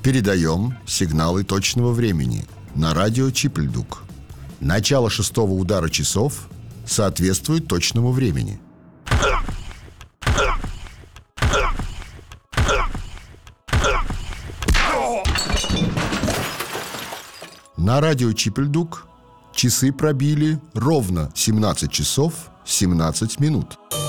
Передаем сигналы точного времени на радио Чипльдук. Начало 6-го удара часов соответствует точному времени. На радио Чипльдук часы пробили ровно 17 часов 17 минут.